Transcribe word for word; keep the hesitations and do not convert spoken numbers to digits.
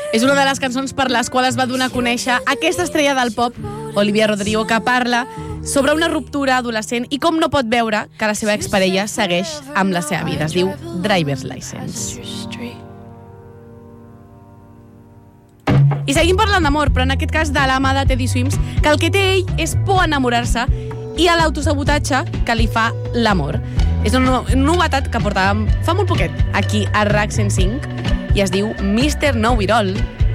És una de les cançons per les quals es va donar a conèixer aquesta estrella del pop, Olivia Rodrigo, que parla sobre una ruptura adolescent i com no pot veure que la seva exparella segueix amb la seva vida. Es diu Driver's License. I seguim parlant d'amor, però en aquest cas de l'ama de Teddy Swims, que el que té ell és por a enamorar-se i a l'autosabotatge que li fa l'amor. És una novetat que portàvem fa molt poquet aquí a RAC cent cinc i es diu mister Know It All.